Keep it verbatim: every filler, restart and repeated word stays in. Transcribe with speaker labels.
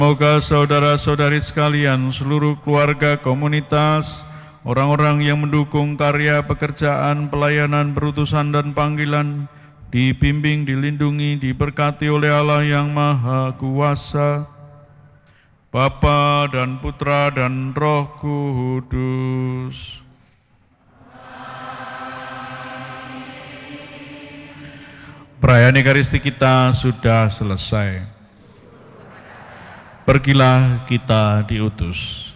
Speaker 1: Semoga saudara-saudari sekalian, seluruh keluarga, komunitas, orang-orang yang mendukung karya pekerjaan, pelayanan, perutusan, dan panggilan, dibimbing, dilindungi, diberkati oleh Allah yang Maha Kuasa, Bapa dan Putra dan Roh Kudus. Perayaan Ekaristi kita sudah selesai. Pergilah kita diutus.